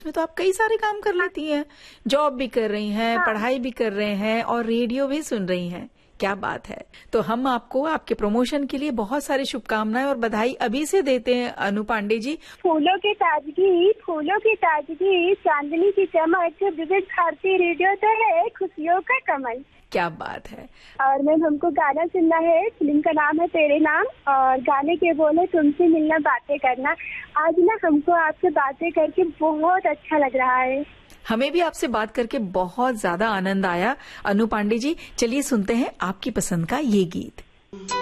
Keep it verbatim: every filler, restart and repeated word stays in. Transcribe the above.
में तो आप कई सारे काम कर लेती हैं, जॉब भी कर रही हैं, हाँ। पढ़ाई भी कर रहे हैं और रेडियो भी सुन रही हैं। क्या बात है। तो हम आपको आपके प्रमोशन के लिए बहुत सारी शुभकामनाएं और बधाई अभी से देते हैं अनु पांडे जी। फूलों की ताजगी, फूलों की ताजगी, चांदनी की चमक, विविध भारती रेडियो तो है खुशियों का कमल। क्या बात है। और मैम हमको गाना सुनना है, फिल्म का नाम है तेरे नाम और गाने के बोले तुमसे मिलना बातें करना। आज ना हमको आपसे बातें करके बहुत अच्छा लग रहा है। हमें भी आपसे बात करके बहुत ज्यादा आनंद आया अनु पांडे जी। चलिए सुनते हैं आपकी पसंद का ये गीत।